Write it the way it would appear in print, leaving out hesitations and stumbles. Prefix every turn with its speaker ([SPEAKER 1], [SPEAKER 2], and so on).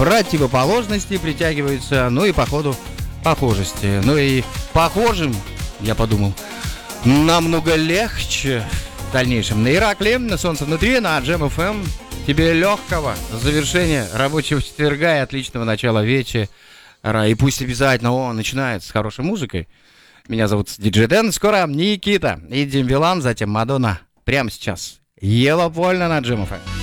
[SPEAKER 1] противоположности притягиваются, ну и по ходу похожести. Ну и похожим, я подумал, намного легче в дальнейшем. На Иракле, на Солнце внутри, на Джем ФМ. Тебе легкого завершения рабочего четверга и отличного начала вечера. И пусть обязательно он начинает с хорошей музыкой. Меня зовут Диджей Дэн. Скоро Никита и Дим Билан, затем Мадонна. Прямо сейчас. Yellow Pole на Джем ФМ.